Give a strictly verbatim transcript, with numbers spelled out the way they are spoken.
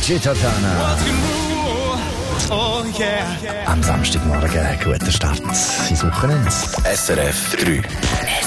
Luigi Totana. Oh yeah. Am Samstagmorgen, guten Start ins Wochenende. S R F drei.